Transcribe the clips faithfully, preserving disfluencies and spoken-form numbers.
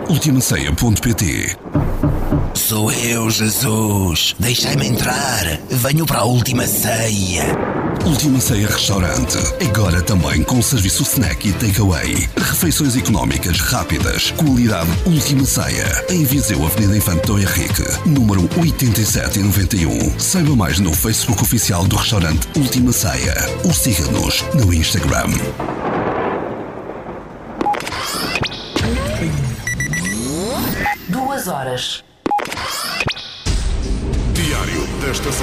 ultima ceia ponto pt. Sou eu, Jesus. Deixai-me entrar. Venho para a Última Ceia. Última Ceia Restaurante. Agora também com serviço snack e takeaway. Refeições económicas, rápidas. Qualidade Última Ceia. Em Viseu, Avenida Infante Dom Henrique, número oitenta e sete e noventa e um. Saiba mais no Facebook oficial do restaurante Última Ceia. Ou siga-nos no Instagram. Duas horas. Diário da Estação.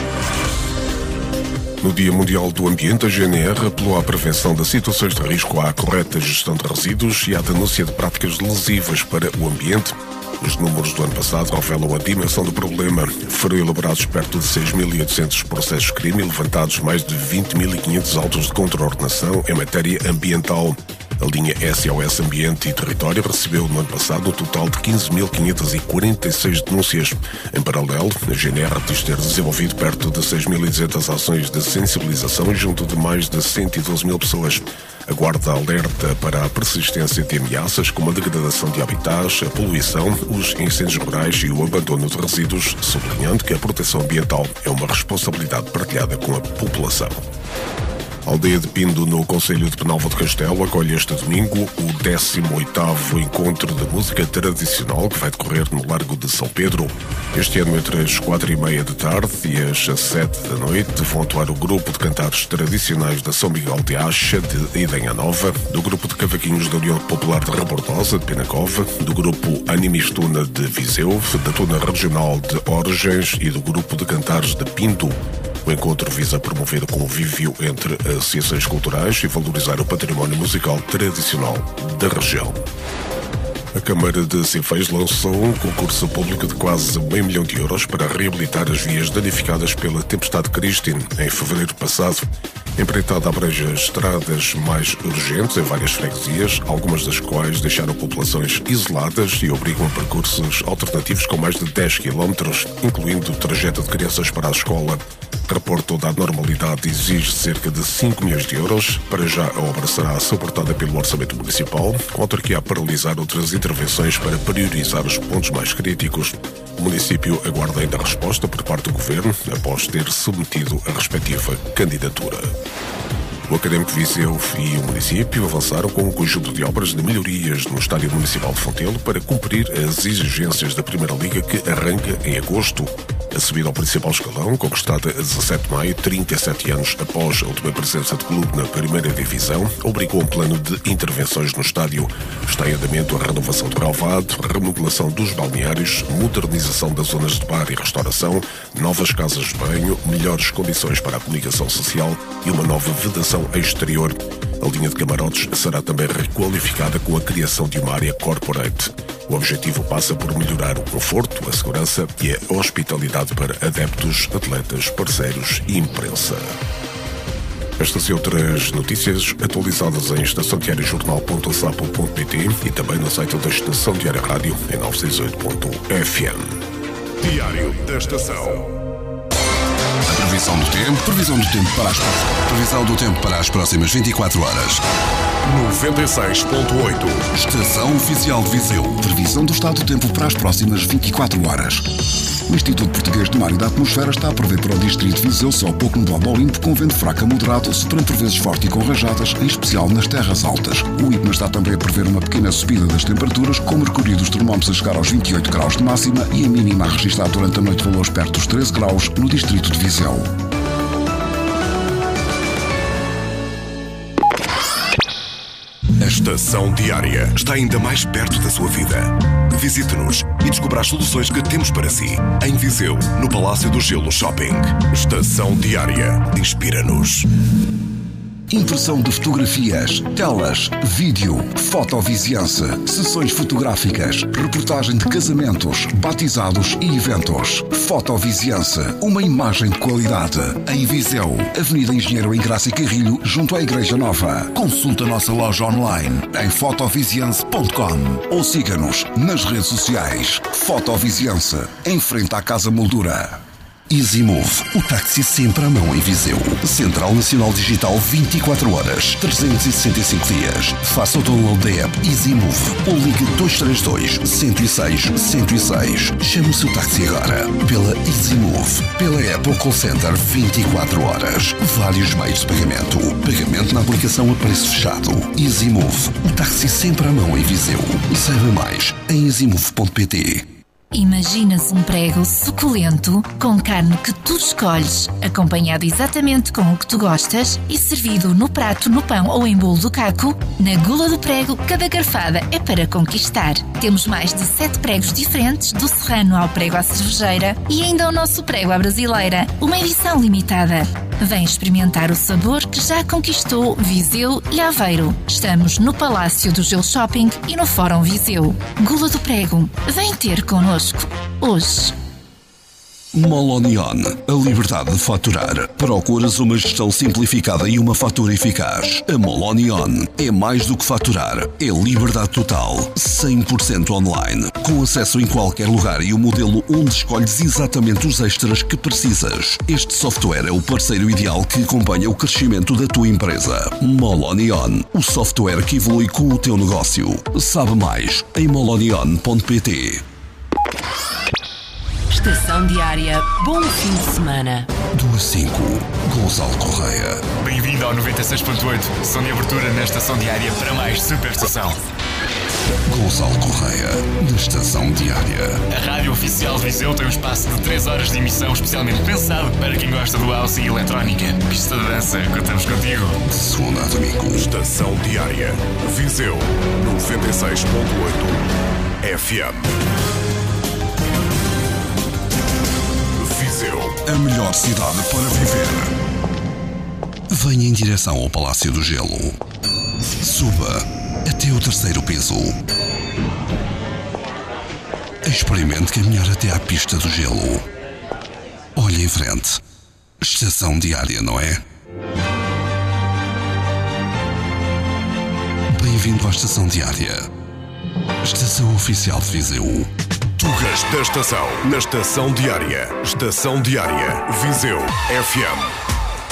No Dia Mundial do Ambiente, a G N R apelou à prevenção de situações de risco, à correta gestão de resíduos e à denúncia de práticas lesivas para o ambiente. Os números do ano passado revelam a dimensão do problema. Foram elaborados perto de seis mil e oitocentos processos de crime e levantados mais de vinte mil e quinhentos autos de contraordenação em matéria ambiental. A linha S O S Ambiente e Território recebeu no ano passado um total de quinze mil quinhentas e quarenta e seis denúncias. Em paralelo, a G N R diz ter desenvolvido perto de seis mil e duzentas ações de sensibilização junto de mais de cento e doze mil pessoas. A Guarda alerta para a persistência de ameaças como a degradação de habitats, a poluição, os incêndios rurais e o abandono de resíduos, sublinhando que a proteção ambiental é uma responsabilidade partilhada com a população. A aldeia de Pindo, no concelho de Penalva de Castelo, acolhe este domingo o décimo oitavo encontro de música tradicional que vai decorrer no Largo de São Pedro. Este ano, entre as quatro e meia da tarde e as sete da noite, vão atuar o grupo de cantares tradicionais da São Miguel de Acha, de Idenha Nova, do grupo de cavaquinhos da União Popular de Rebordosa, de Penacova, do grupo Animistuna de Viseu, da Tuna Regional de Orgens e do grupo de cantares de Pindo. O encontro visa promover o convívio entre associações culturais e valorizar o património musical tradicional da região. A Câmara de Sinfãs lançou um concurso público de quase meio milhão de euros para reabilitar as vias danificadas pela tempestade Christine em fevereiro passado. A empreitada abrange as estradas mais urgentes em várias freguesias, algumas das quais deixaram populações isoladas e obrigam a percursos alternativos com mais de dez quilómetros, incluindo o trajeto de crianças para a escola. Reporto da normalidade exige cerca de cinco milhões de euros. Para já, a obra será suportada pelo Orçamento Municipal, com a autarquia a paralisar outras intervenções para priorizar os pontos mais críticos. O município aguarda ainda a resposta por parte do Governo, após ter submetido a respectiva candidatura. O Académico Viseu e o município avançaram com um conjunto de obras de melhorias no Estádio Municipal de Fontelo para cumprir as exigências da Primeira Liga, que arranca em agosto. A subida ao principal escalão, conquistada a dezassete de maio, trinta e sete anos após a última presença do clube na Primeira Divisão, obrigou um plano de intervenções no estádio. Está em andamento a renovação do relvado, remodelação dos balneários, modernização das zonas de bar e restauração, novas casas de banho, melhores condições para a comunicação social e uma nova vedação exterior. A linha de camarotes será também requalificada com a criação de uma área corporate. O objetivo passa por melhorar o conforto, a segurança e a hospitalidade para adeptos, atletas, parceiros e imprensa. Estas e outras notícias atualizadas em estação diário jornal ponto sapo ponto pt e também no site da Estação Diária Rádio em novecentos e sessenta e oito ponto f m. Diário da Estação. A previsão do tempo, previsão do tempo para as previsão do tempo para as próximas vinte e quatro horas. noventa e seis ponto oito. Estação Oficial de Viseu. Previsão do estado do tempo para as próximas vinte e quatro horas. O Instituto Português do Mar e da Atmosfera está a prever para o distrito de Viseu só pouco nublado ao limpo, com vento fraco a moderado, soprando por vezes forte e com rajadas, em especial nas terras altas. O I P M A está também a prever uma pequena subida das temperaturas, com o mercúrio dos termómetros a chegar aos vinte e oito graus de máxima e a mínima a registrar durante a noite valores perto dos treze graus no distrito de Viseu. A Estação Diária está ainda mais perto da sua vida. Visite-nos e descubra as soluções que temos para si. Em Viseu, no Palácio do Gelo Shopping. Estação Diária. Inspira-nos. Impressão de fotografias, telas, vídeo, fotoviziança, sessões fotográficas, reportagem de casamentos, batizados e eventos. Fotoviziança, uma imagem de qualidade. Em Viseu, Avenida Engenheiro Engraça e Carrilho, junto à Igreja Nova. Consulte a nossa loja online em fotoviziança ponto com ou siga-nos nas redes sociais. Fotoviziança, em frente à Casa Moldura. EasyMove, o táxi sempre à mão em Viseu. Central Nacional Digital vinte e quatro horas, trezentos e sessenta e cinco dias. Faça o download da app EasyMove ou ligue dois três dois, um zero seis, um zero seis. Chame o seu táxi agora pela EasyMove, pela app ou call center vinte e quatro horas. Vários meios de pagamento. Pagamento na aplicação a preço fechado. EasyMove, o táxi sempre à mão em Viseu. Saiba mais em easymove ponto pt. Imaginas um prego suculento, com carne que tu escolhes, acompanhado exatamente com o que tu gostas e servido no prato, no pão ou em bolo do caco? Na Gula do Prego, cada garfada é para conquistar. Temos mais de sete pregos diferentes, do serrano ao prego à cervejeira e ainda o nosso prego à brasileira, uma edição limitada. Vem experimentar o sabor que já conquistou Viseu e Aveiro. Estamos no Palácio do Gelo Shopping e no Fórum Viseu. Gula do Prego, vem ter connosco hoje. Molonion, a liberdade de faturar. Procuras uma gestão simplificada e uma fatura eficaz? A Molonion é mais do que faturar, é liberdade total, cem por cento online, com acesso em qualquer lugar e o modelo onde escolhes exatamente os extras que precisas. Este software é o parceiro ideal que acompanha o crescimento da tua empresa. Molonion, o software que evolui com o teu negócio. Sabe mais em molonion ponto pt. Estação Diária, bom fim de semana. Duas cinco, Gonçalo Correia. Bem-vindo ao noventa e seis ponto oito, som de abertura na Estação Diária para mais Superestação. Gonçalo Correia, na Estação Diária. A Rádio Oficial de Viseu tem um espaço de três horas de emissão especialmente pensado para quem gosta do house e eletrónica. Pista de dança, contamos contigo. De segunda a domingo. Estação Diária, Viseu, noventa e seis ponto oito F M. A melhor cidade para viver. Venha em direção ao Palácio do Gelo. Suba até o terceiro piso. Experimente caminhar até à pista do gelo. Olhe em frente. Estação Diária, não é? Bem-vindo à Estação Diária. Estação Oficial de Viseu. Tugas da Estação, na Estação Diária. Estação Diária, Viseu, F M.